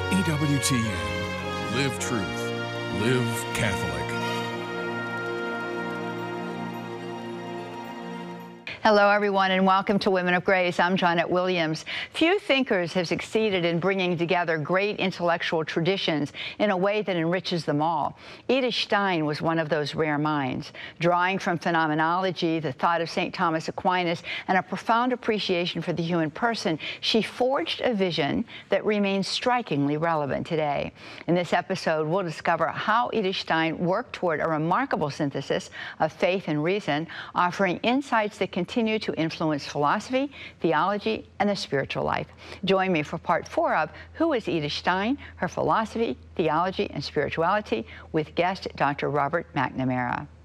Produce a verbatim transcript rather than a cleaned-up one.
E W T N. Live truth. Live Catholic. Hello, everyone, and welcome to Women of Grace. I'm Janet Williams. Few thinkers have succeeded in bringing together great intellectual traditions in a way that enriches them all. Edith Stein was one of those rare minds. Drawing from phenomenology, the thought of Saint Thomas Aquinas, and a profound appreciation for the human person, she forged a vision that remains strikingly relevant today. In this episode, we'll discover how Edith Stein worked toward a remarkable synthesis of faith and reason, offering insights that continue to influence philosophy, theology, and the spiritual life. Join me for part four of Who is Edith Stein? Her Philosophy, Theology, and Spirituality with guest Doctor Robert McNamara.